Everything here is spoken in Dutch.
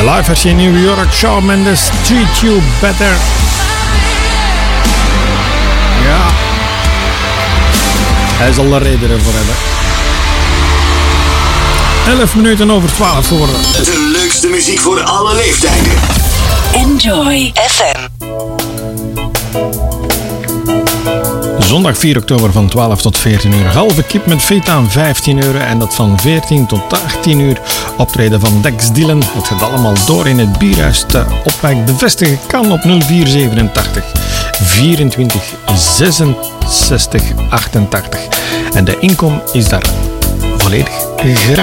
live versie in New York, Shawn Mendes, Treat You Better. Ja, hij zal er reden ervoor hebben. 11 minuten over 12 geworden. De leukste muziek voor alle leeftijden. Enjoy FM. Zondag 4 oktober van 12 tot 14 uur. Halve kip met feta aan €15 en dat van 14 tot 18 uur. Optreden van Dex Dillon. Het gaat allemaal door in het bierhuis te Opwijk. Bevestigen kan op 0487 24 66 88. En de inkom is daar volledig gratis.